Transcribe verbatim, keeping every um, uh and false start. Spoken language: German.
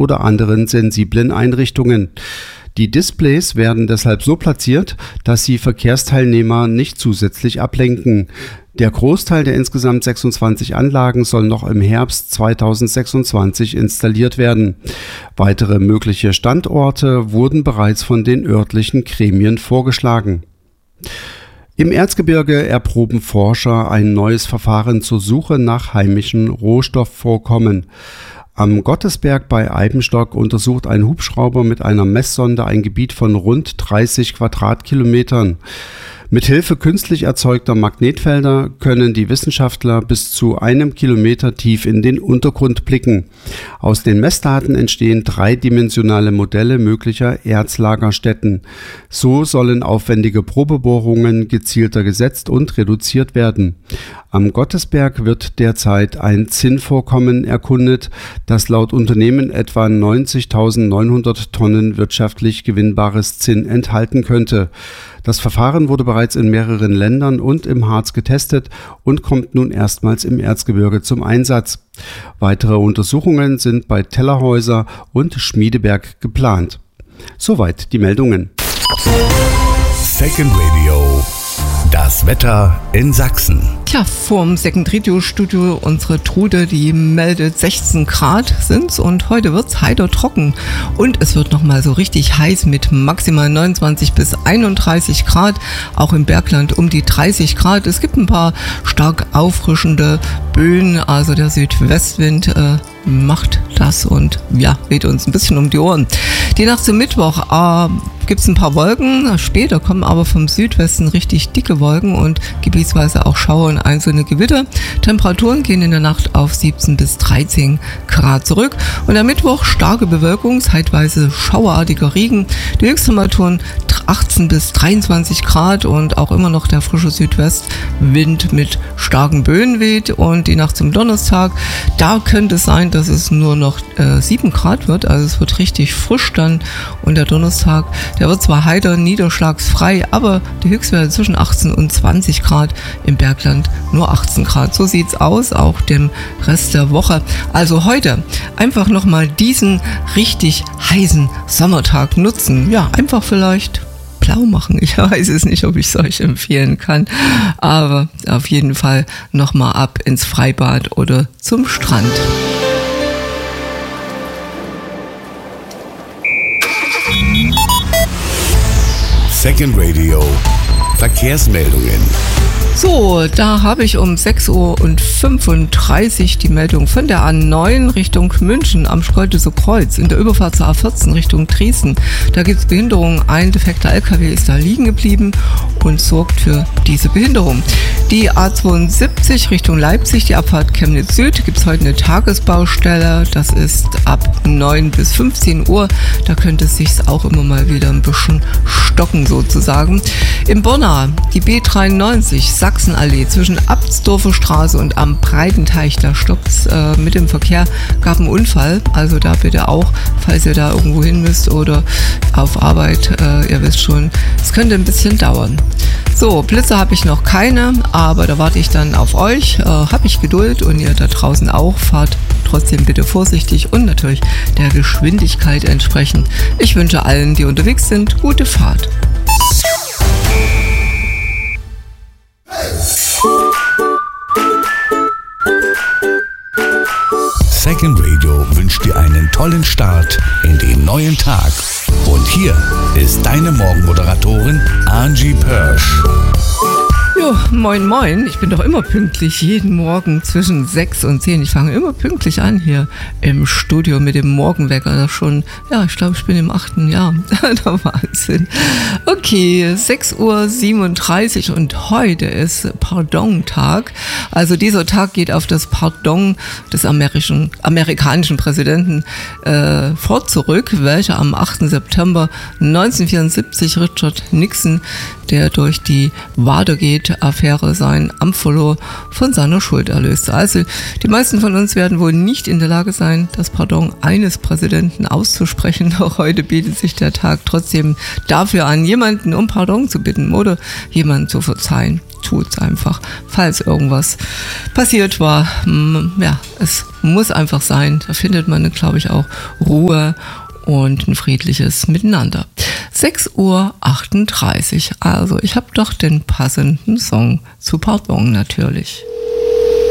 oder anderen sensiblen Einrichtungen. Die Displays werden deshalb so platziert, dass sie Verkehrsteilnehmer nicht zusätzlich ablenken. Der Großteil der insgesamt sechsundzwanzig Anlagen soll noch im Herbst zweitausendsechsundzwanzig installiert werden. Weitere mögliche Standorte wurden bereits von den örtlichen Gremien vorgeschlagen. Im Erzgebirge erproben Forscher ein neues Verfahren zur Suche nach heimischen Rohstoffvorkommen. Am Gottesberg bei Eibenstock untersucht ein Hubschrauber mit einer Messsonde ein Gebiet von rund dreißig Quadratkilometern. Mithilfe künstlich erzeugter Magnetfelder können die Wissenschaftler bis zu einem Kilometer tief in den Untergrund blicken. Aus den Messdaten entstehen dreidimensionale Modelle möglicher Erzlagerstätten. So sollen aufwendige Probebohrungen gezielter gesetzt und reduziert werden. Am Gottesberg wird derzeit ein Zinnvorkommen erkundet, das laut Unternehmen etwa neunzigtausendneunhundert Tonnen wirtschaftlich gewinnbares Zinn enthalten könnte. Das Verfahren wurde bereits in mehreren Ländern und im Harz getestet und kommt nun erstmals im Erzgebirge zum Einsatz. Weitere Untersuchungen sind bei Tellerhäuser und Schmiedeberg geplant. Soweit die Meldungen. Second Radio. Das Wetter in Sachsen. Tja, vorm Second Radio Studio unsere Trude, die meldet sechzehn Grad sind's und heute wird's heiter trocken und es wird nochmal so richtig heiß mit maximal neunundzwanzig bis einunddreißig Grad, auch im Bergland um die dreißig Grad. Es gibt ein paar stark auffrischende Böen, also der Südwestwind äh, macht das und ja, weht uns ein bisschen um die Ohren. Die Nacht zum Mittwoch äh, gibt es ein paar Wolken, später kommen aber vom Südwesten richtig dicke Wolken und gebietsweise auch Schauer und einzelne Gewitter. Temperaturen gehen in der Nacht auf siebzehn bis dreizehn Grad zurück und am Mittwoch starke Bewölkung, zeitweise schauerartiger Regen. Die Höchsttemperaturen achtzehn bis dreiundzwanzig Grad und auch immer noch der frische Südwestwind mit starken Böen weht. Und die Nacht zum Donnerstag, da könnte es sein, dass es nur noch äh, sieben Grad wird, also es wird richtig frisch dann. Und der Donnerstag, der wird zwar heiter, niederschlagsfrei, aber die Höchstwerte zwischen achtzehn und zwanzig Grad, im Bergland nur achtzehn Grad. So sieht's aus, auch dem Rest der Woche. Also heute einfach nochmal diesen richtig heißen Sommertag nutzen. Ja, einfach vielleicht blau machen. Ich weiß es nicht, ob ich es euch empfehlen kann, aber auf jeden Fall nochmal ab ins Freibad oder zum Strand. Second Radio. Verkehrsmeldungen. So, da habe ich um sechs Uhr fünfunddreißig die Meldung von der A neun Richtung München am Schkeuditzer Kreuz in der Überfahrt zur A vierzehn Richtung Dresden. Da gibt es Behinderungen. Ein defekter L K W ist da liegen geblieben und sorgt für diese Behinderung. Die A zweiundsiebzig Richtung Leipzig, die Abfahrt Chemnitz Süd, gibt es heute eine Tagesbaustelle. Das ist ab neun bis fünfzehn Uhr. Da könnte es sich auch immer mal wieder ein bisschen stocken sozusagen. In Bonn, die B dreiundneunzig, Sachsenallee zwischen Abtsdorfer Straße und am Breitenteich, da stoppt es äh, mit dem Verkehr, gab einen Unfall. Also da bitte auch, falls ihr da irgendwo hin müsst oder auf Arbeit, äh, ihr wisst schon, es könnte ein bisschen dauern. So, Blitze habe ich noch keine, aber da warte ich dann auf euch. Äh, habe ich Geduld und ihr da draußen auch. Fahrt trotzdem bitte vorsichtig und natürlich der Geschwindigkeit entsprechend. Ich wünsche allen, die unterwegs sind, gute Fahrt. Second Radio wünscht dir einen tollen Start in den neuen Tag. Und hier ist deine Morgenmoderatorin Angie Pörsch. Jo, moin moin, ich bin doch immer pünktlich, jeden Morgen zwischen sechs und zehn. Ich fange immer pünktlich an hier im Studio mit dem Morgenwecker. Das schon, ja, ich glaube, ich bin im achten Jahr. Der Wahnsinn. Okay, sechs Uhr siebenunddreißig und heute ist Pardon-Tag. Also dieser Tag geht auf das Pardon des amerikanischen, amerikanischen Präsidenten äh, fort zurück, welcher am achten September neunzehnhundertvierundsiebzig Richard Nixon, der durch die Watergate-Affäre sein Amt verlor, von seiner Schuld erlöste. Also die meisten von uns werden wohl nicht in der Lage sein, das Pardon eines Präsidenten auszusprechen. Doch heute bietet sich der Tag trotzdem dafür an, jemanden um Pardon zu bitten oder jemanden zu verzeihen. tut's einfach. Falls irgendwas passiert war, ja, es muss einfach sein. Da findet man, glaube ich, auch Ruhe und ein friedliches Miteinander. sechs Uhr achtunddreißig. Also ich habe doch den passenden Song zu Pardon natürlich.